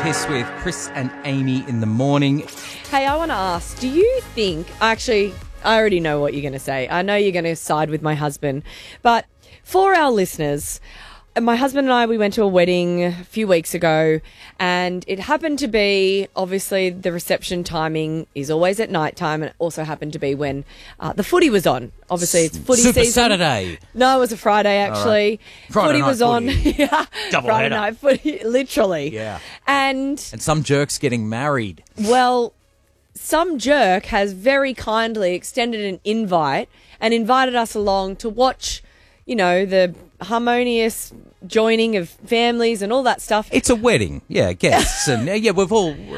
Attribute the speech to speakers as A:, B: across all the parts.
A: Kiss with Chris and Amy in the morning.
B: Hey, I want to ask, do you think, actually, I already know what you're going to say. I know you're going to side with my husband. But for our listeners, my husband and I, we went to a wedding a few weeks ago, and it happened to be, obviously, the reception timing is always at night time, and it also happened to be when the footy was on. Obviously, it's footy
A: Super
B: season.
A: Saturday.
B: No, it was a Friday, actually.
A: Right. Friday
B: footy
A: night
B: was on.
A: footy.
B: Yeah.
A: Double
B: Friday
A: header.
B: night footy, literally.
A: Yeah.
B: And
A: some jerk's getting married.
B: well, some jerk has very kindly extended an invite and invited us along to watch, you know, the harmonious joining of families and all that stuff.
A: It's a wedding, yeah, guests, and yeah, we're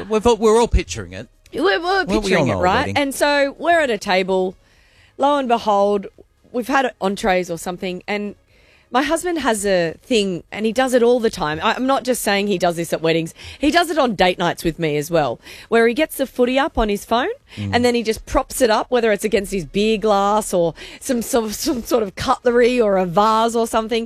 A: all picturing it.
B: We're
A: we all
B: picturing
A: know
B: it,
A: a
B: right?
A: wedding.
B: And so we're at a table. Lo and behold, we've had entrees or something, and my husband has a thing, and he does it all the time. I'm not just saying he does this at weddings. He does it on date nights with me as well, where he gets the footy up on his phone, and then he just props it up, whether it's against his beer glass or some sort of cutlery or a vase or something,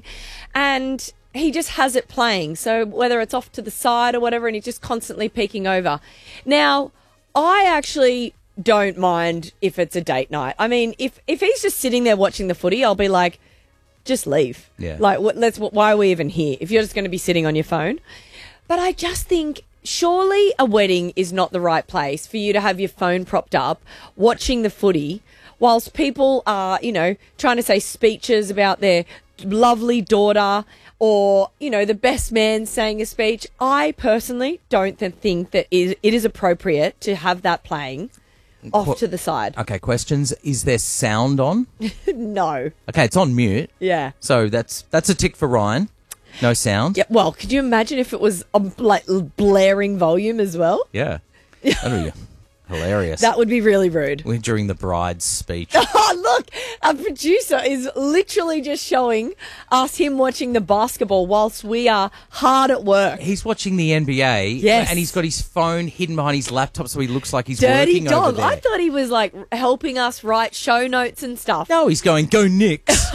B: and he just has it playing. So whether it's off to the side or whatever, and he's just constantly peeking over. Now, I actually don't mind if it's a date night. I mean, if he's just sitting there watching the footy, I'll be like, just leave.
A: Yeah.
B: Like, why are we even here if you're just going to be sitting on your phone? But I just think surely a wedding is not the right place for you to have your phone propped up watching the footy whilst people are, you know, trying to say speeches about their lovely daughter or, you know, the best man saying a speech. I personally don't think that it is appropriate to have that playing off to the side.
A: Okay, questions. Is there sound on?
B: No.
A: Okay, it's on mute.
B: Yeah.
A: So that's a tick for Ryan. No sound.
B: Yeah. Well, could you imagine if it was like blaring volume as well?
A: Yeah. That'd be hilarious.
B: That would be really rude.
A: We're during the bride's speech.
B: Oh, look, our producer is literally just showing us him watching the basketball whilst we are hard at work.
A: He's watching the NBA.
B: Yes.
A: And he's got his phone hidden behind his laptop so he looks like he's
B: Dirty
A: working over
B: dog.
A: there.
B: I thought he was like helping us write show notes and stuff.
A: No, he's going, go Knicks.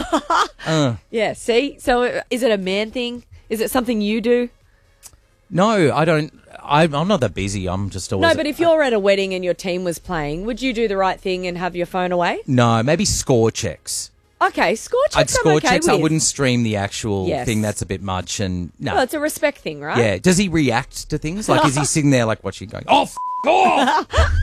B: Yeah, see? So is it a man thing? Is it something you do?
A: No, I don't. I'm not that busy. I'm just always...
B: No, but if you're at a wedding and your team was playing, would you do the right thing and have your phone away?
A: No, maybe score checks.
B: Okay, score checks
A: I'd score
B: I'm okay
A: checks. I
B: with.
A: wouldn't stream the actual
B: Yes.
A: thing. That's a bit much. And no.
B: Well, it's a respect thing, right?
A: Yeah. Does he react to things? Like, is he sitting there like watching going, oh, off!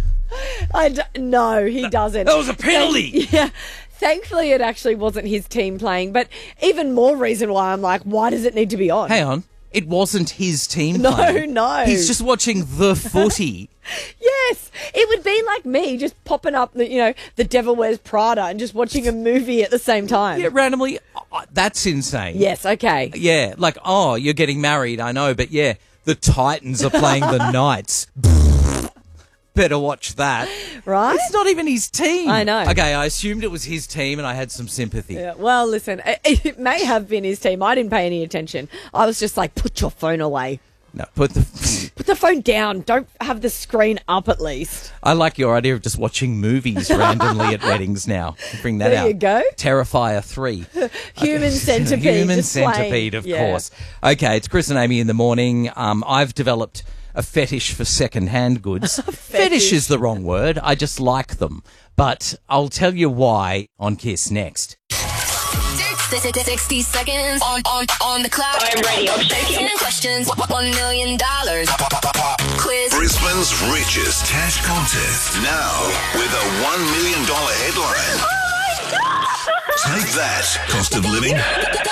B: No, he doesn't.
A: That was a penalty!
B: Yeah. Thankfully, it actually wasn't his team playing, but even more reason why I'm like, why does it need to be on?
A: Hang on. It wasn't his team
B: No,
A: playing.
B: no.
A: He's just watching the footy.
B: Yes, it would be like me just popping up, the Devil Wears Prada and just watching a movie at the same time.
A: Yeah, randomly. That's insane.
B: Yes, okay.
A: Yeah, like, oh, you're getting married, I know, but yeah, the Titans are playing the Knights. Better watch that.
B: Right?
A: It's not even his team.
B: I know.
A: Okay, I assumed it was his team and I had some sympathy.
B: Yeah, well, listen, it may have been his team. I didn't pay any attention. I was just like, put your phone away.
A: No, put
B: the phone down. Don't have the screen up at least.
A: I like your idea of just watching movies randomly at weddings now. Bring that out.
B: There you go.
A: Terrifier 3.
B: Human centipede.
A: Human
B: just playing.
A: centipede, of
B: Yeah.
A: course. Okay, it's Chris and Amy in the morning. I've developed a fetish for second-hand goods. Fetish is the wrong word. I just like them. But I'll tell you why on Kiss next.
C: 60 seconds on the clock.
D: I'm ready. I'm shaking.
C: 10 questions, $1 million. Quiz.
E: Brisbane's richest cash contest. Now with a $1 million headline.
D: Oh my God!
E: Take that, cost of living.